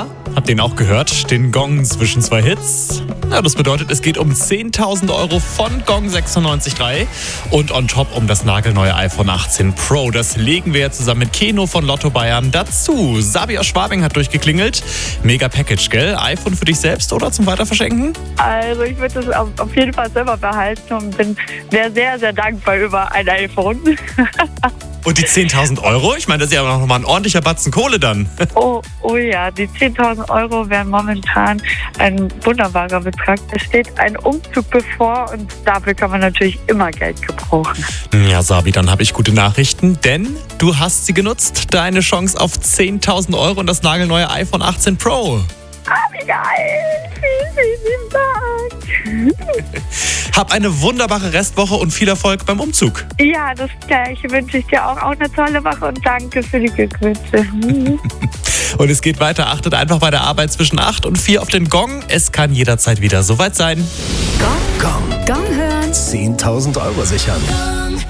Ja, habt ihr ihn auch gehört? Den Gong zwischen zwei Hits. Ja, das bedeutet, es geht um 10.000 Euro von Gong 96.3 und on top um das nagelneue iPhone 18 Pro. Das legen wir jetzt zusammen mit Keno von Lotto Bayern dazu. Sabi aus Schwabing hat durchgeklingelt. Mega Package, gell? iPhone für dich selbst oder zum Weiterverschenken? Also ich würde das auf jeden Fall selber behalten und wäre sehr, sehr dankbar über ein iPhone. Und die 10.000 Euro? Ich meine, das ist ja noch mal ein ordentlicher Batzen Kohle dann. Oh ja, die 10.000 Euro wären momentan ein wunderbarer Betrag. Es steht ein Umzug bevor und dafür kann man natürlich immer Geld gebrauchen. Ja, Sabi, dann habe ich gute Nachrichten, denn du hast sie genutzt. Deine Chance auf 10.000 Euro und das nagelneue iPhone 18 Pro. Ah, wie geil! Vielen Dank! Hab eine wunderbare Restwoche und viel Erfolg beim Umzug. Ja, das Gleiche wünsche ich dir auch. Auch eine tolle Woche und danke für die Glückwünsche. Und es geht weiter. Achtet einfach bei der Arbeit zwischen 8 und 4 auf den Gong. Es kann jederzeit wieder soweit sein. Gong hören. 10.000 Euro sichern.